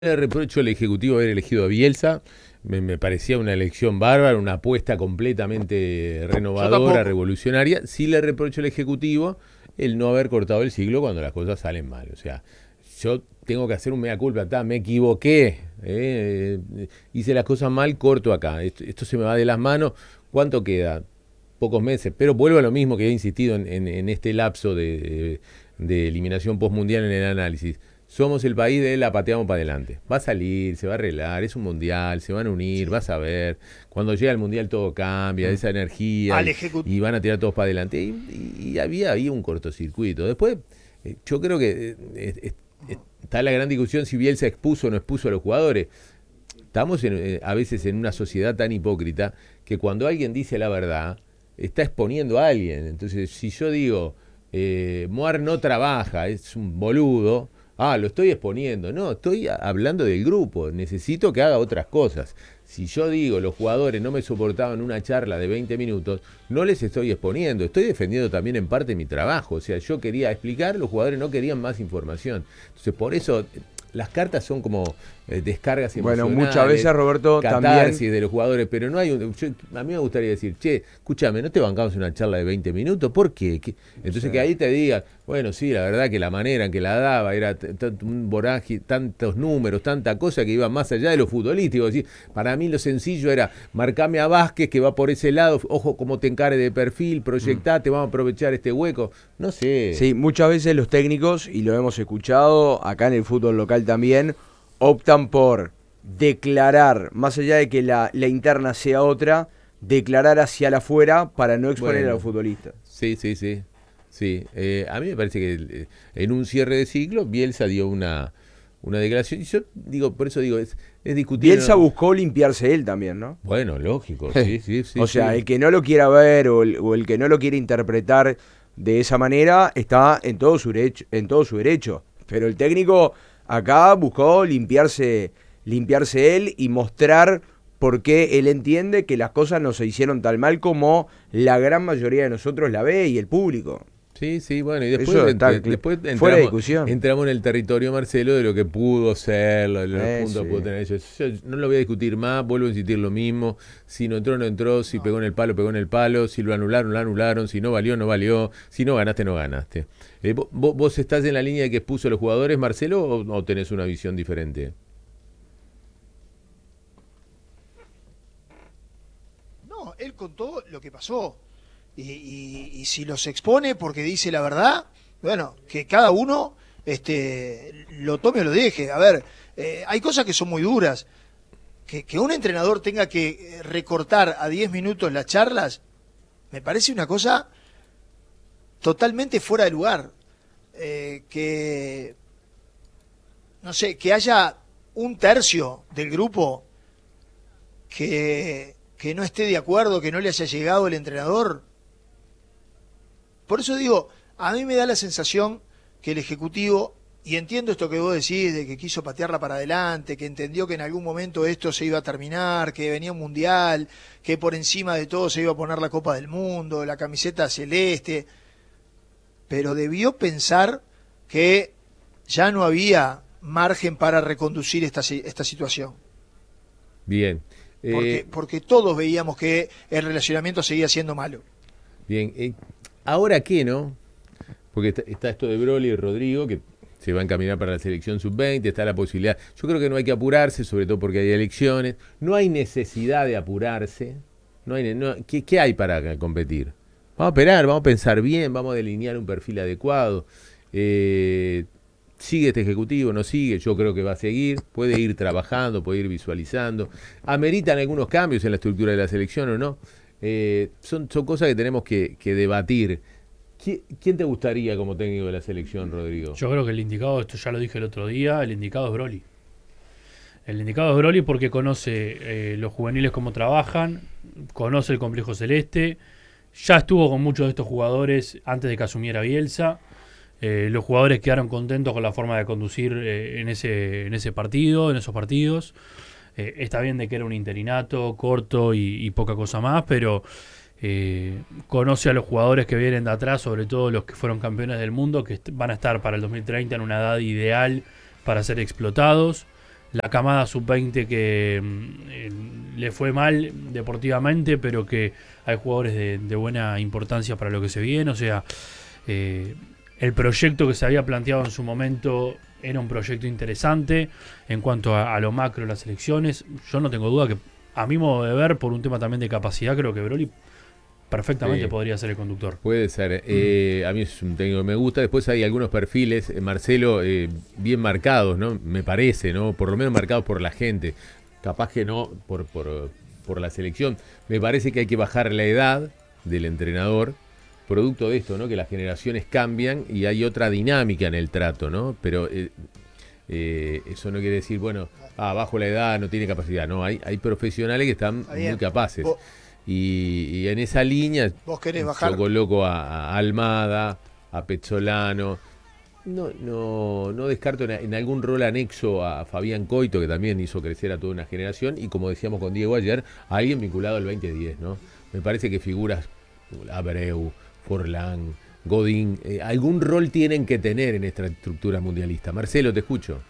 Le reprocho al Ejecutivo haber elegido a Bielsa. Me parecía una elección bárbara, una apuesta completamente Yo renovadora, tampoco. revolucionaria. Sí le reprocho al Ejecutivo el no haber cortado el siglo cuando las cosas salen mal. O sea, yo tengo que hacer un mea culpa, me equivoqué, hice las cosas mal, corto acá. Esto se me va de las manos. ¿Cuánto queda? Pocos meses, pero vuelvo a lo mismo que he insistido en este lapso de eliminación postmundial en el análisis. Somos el país de la pateamos para adelante. Va a salir, se va a arreglar, es un mundial, se van a unir, Sí. vas a ver. Cuando llega el mundial todo cambia, Mm. esa energía Al y, ejecutivo. y van a tirar todos para adelante. Y había ahí un cortocircuito. Después, yo creo que está la gran discusión si Bielsa expuso o no expuso a los jugadores. Estamos a veces en una sociedad tan hipócrita que cuando alguien dice la verdad, está exponiendo a alguien. Entonces, si yo digo, Moar no trabaja, es un boludo, lo estoy exponiendo. No, estoy hablando del grupo, necesito que haga otras cosas. Si yo digo, los jugadores no me soportaban una charla de 20 minutos, no les estoy exponiendo, estoy defendiendo también en parte mi trabajo. O sea, yo quería explicar, los jugadores no querían más información. Entonces, por eso las cartas son como descargas Bueno, muchas emocionales, veces, Roberto, también. catarsis de los jugadores, pero no hay a mí me gustaría decir, che, escúchame, ¿no te bancamos una charla de 20 minutos? ¿Por qué? Sí. Entonces que ahí te diga, bueno, sí, la verdad que la manera en que la daba era un voraje, tantos números, tanta cosa que iba más allá de lo futbolístico. Es decir, para mí lo sencillo era marcame a Vázquez que va por ese lado, ojo cómo te encare de perfil, Mm. proyectate, vamos a aprovechar este hueco. No sé. Sí, muchas veces los técnicos, y lo hemos escuchado acá en el fútbol local también, optan por declarar, más allá de que la interna sea otra, declarar hacia la afuera para no exponer a los Bueno, futbolistas. sí, sí, sí. Sí, a mí me parece que en un cierre de ciclo Bielsa dio una declaración. Y yo digo, por eso digo, es discutible. Bielsa ¿No? buscó limpiarse él también, ¿no? Bueno, lógico, sí, sí, sí, O sea, sí. el que no lo quiera ver o el que no lo quiere interpretar de esa manera está en todo su derecho. Pero el técnico acá buscó limpiarse él y mostrar por qué él entiende que las cosas no se hicieron tan mal como la gran mayoría de nosotros la ve y el público. Sí, sí, bueno, y después, Eso está después fuera de entramos, discusión. entramos en el territorio, Marcelo, de lo que pudo ser, los puntos que pudo Sí. tener eso. Yo no lo voy a discutir más, vuelvo a insistir lo mismo. Si no entró, no entró, si pegó en el palo, pegó en el palo, si lo anularon, lo anularon, si no valió, no valió, si no ganaste, no ganaste. ¿Vos estás en la línea de que expuso a los jugadores, Marcelo, o tenés una visión diferente? No, él contó lo que pasó. Y si los expone porque dice la verdad, bueno, que cada uno lo tome o lo deje. A ver, hay cosas que son muy duras. Que un entrenador tenga que recortar a 10 minutos las charlas, me parece una cosa totalmente fuera de lugar. Que, no sé, que haya un tercio del grupo que no esté de acuerdo, que no le haya llegado el entrenador. Por eso digo, a mí me da la sensación que el Ejecutivo, y entiendo esto que vos decís, de que quiso patearla para adelante, que entendió que en algún momento esto se iba a terminar, que venía un mundial, que por encima de todo se iba a poner la Copa del Mundo, la camiseta celeste, pero debió pensar que ya no había margen para reconducir esta situación. Bien. Porque, Eh, porque todos veíamos que el relacionamiento seguía siendo malo. Bien. ¿Ahora qué, no? Porque está esto de Broly y Rodrigo, que se va a encaminar para la selección sub-20, está la posibilidad. Yo creo que no hay que apurarse, sobre todo porque hay elecciones. No hay necesidad de apurarse. ¿Qué hay para competir? Vamos a esperar, vamos a pensar bien, vamos a delinear un perfil adecuado. Eh, ¿Sigue este ejecutivo? ¿No sigue? Yo creo que va a seguir. Puede ir trabajando, puede ir visualizando. ¿Ameritan algunos cambios en la estructura de la selección o no? Son cosas que tenemos que debatir. ¿Quién te gustaría como técnico de la selección, Rodrigo? Yo creo que el indicado, esto ya lo dije el otro día, el indicado es Broly. El indicado es Broly porque conoce los juveniles cómo trabajan, conoce el complejo celeste, ya estuvo con muchos de estos jugadores antes de que asumiera Bielsa. Los jugadores quedaron contentos con la forma de conducir en ese partido, en esos partidos. Está bien de que era un interinato corto y poca cosa más, pero conoce a los jugadores que vienen de atrás, sobre todo los que fueron campeones del mundo, que van a estar para el 2030 en una edad ideal para ser explotados. la camada sub-20 que le fue mal deportivamente, pero que hay jugadores de buena importancia para lo que se viene. O sea, el proyecto que se había planteado en su momento era un proyecto interesante en cuanto a lo macro de las elecciones. Yo no tengo duda que, a mi modo de ver, por un tema también de capacidad, creo que Broly perfectamente podría ser el conductor. Puede ser. A mí es un técnico que me gusta. Después hay algunos perfiles, Marcelo, bien marcados, ¿no? Me parece, ¿no? Por lo menos marcados por la gente. Capaz que no por la selección. Me parece que hay que bajar la edad del entrenador, producto de esto, ¿no? Que las generaciones cambian y hay otra dinámica en el trato, ¿no? Pero eso no quiere decir, bueno, bajo la edad, no tiene capacidad. No, hay profesionales que están muy capaces. Y en esa línea ¿Vos querés bajar? yo coloco a Almada, a Pezzolano. No descarto en algún rol anexo a Fabián Coito, que también hizo crecer a toda una generación, y como decíamos con Diego ayer, a alguien vinculado al 2010, ¿no? Me parece que figuras Abreu, Forlán, Godín, algún rol tienen que tener en esta estructura mundialista. Marcelo, te escucho.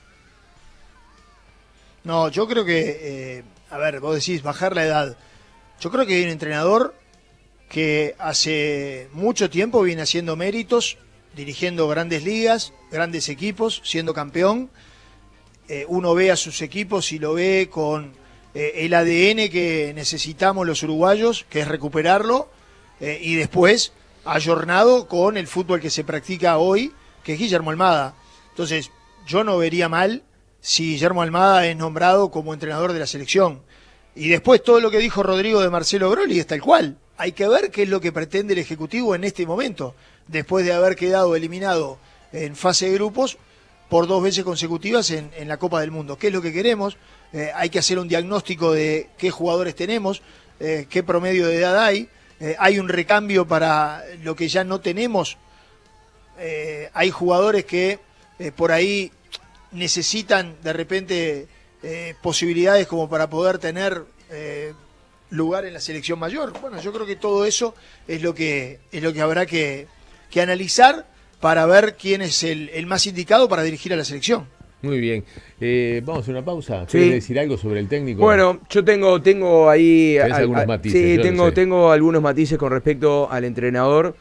No, yo creo que, a ver, vos decís bajar la edad. Yo creo que hay un entrenador que hace mucho tiempo viene haciendo méritos, dirigiendo grandes ligas, grandes equipos, siendo campeón. Uno ve a sus equipos y lo ve con el ADN que necesitamos los uruguayos, que es recuperarlo, y después ayornado con el fútbol que se practica hoy, que es Guillermo Almada. Entonces, yo no vería mal si Guillermo Almada es nombrado como entrenador de la selección. Y después todo lo que dijo Rodrigo de Marcelo Broly es tal cual. Hay que ver qué es lo que pretende el Ejecutivo en este momento, después de haber quedado eliminado en fase de grupos por 2 veces consecutivas en la Copa del Mundo. ¿Qué es lo que queremos? Hay que hacer un diagnóstico de qué jugadores tenemos, qué promedio de edad hay. Hay un recambio para lo que ya no tenemos. Hay jugadores que por ahí necesitan de repente posibilidades como para poder tener lugar en la selección mayor. Bueno, yo creo que todo eso es lo que habrá que analizar para ver quién es el más indicado para dirigir a la selección. Muy bien. Vamos a una pausa. Sí. ¿Quieres decir algo sobre el técnico? Bueno, yo tengo ahí Algunos matices. sí, Yo tengo algunos matices con respecto al entrenador.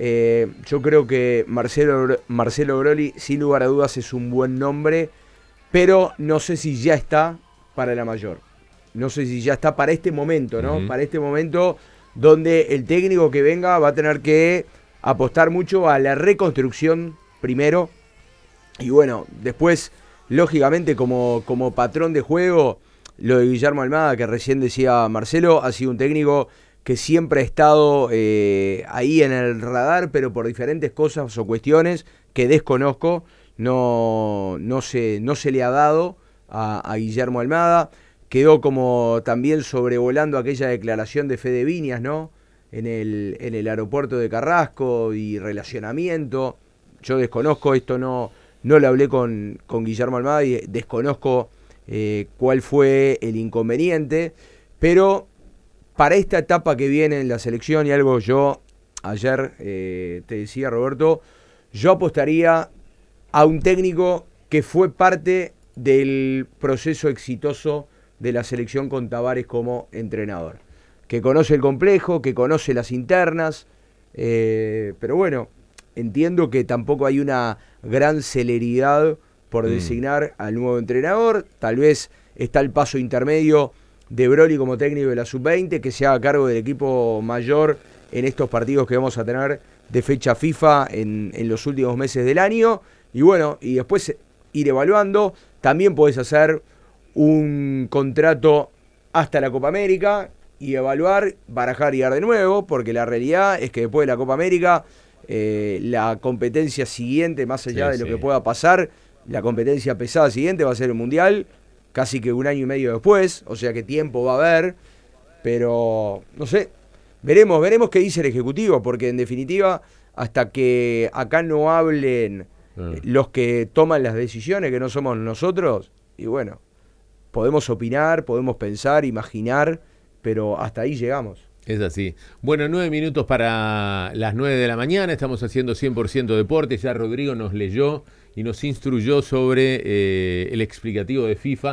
Yo creo que Marcelo Broly, sin lugar a dudas, es un buen nombre, pero no sé si ya está para la mayor. No sé si ya está para este momento, ¿no? Uh-huh. Para este momento donde el técnico que venga va a tener que apostar mucho a la reconstrucción primero. Y bueno, después, lógicamente, como patrón de juego, lo de Guillermo Almada, que recién decía Marcelo, ha sido un técnico que siempre ha estado ahí en el radar, pero por diferentes cosas o cuestiones que desconozco, no se le ha dado a Guillermo Almada. Quedó como también sobrevolando aquella declaración de Fede Viñas, ¿no? En el aeropuerto de Carrasco y relacionamiento. Yo desconozco, esto no lo hablé con Guillermo Almada y desconozco cuál fue el inconveniente, pero para esta etapa que viene en la selección, y algo yo ayer te decía, Roberto, yo apostaría a un técnico que fue parte del proceso exitoso de la selección con Tavares como entrenador, que conoce el complejo, que conoce las internas, pero bueno, entiendo que tampoco hay una gran celeridad por designar al nuevo entrenador. Tal vez está el paso intermedio de Broly como técnico de la sub-20, que se haga cargo del equipo mayor en estos partidos que vamos a tener de fecha FIFA en los últimos meses del año. Y bueno, y después ir evaluando. También podés hacer un contrato hasta la Copa América y evaluar, barajar y dar de nuevo, porque la realidad es que después de la Copa América, la competencia siguiente, más allá de lo que pueda pasar, la competencia pesada siguiente va a ser el Mundial, casi que 1 año y medio después, o sea que tiempo va a haber, pero no sé, veremos qué dice el Ejecutivo, porque en definitiva, hasta que acá no hablen los que toman las decisiones, que no somos nosotros, y bueno, podemos opinar, podemos pensar, imaginar, pero hasta ahí llegamos. Es así. Bueno, 9 minutos para las 9 de la mañana. Estamos haciendo 100% deporte. Ya Rodrigo nos leyó y nos instruyó sobre el explicativo de FIFA.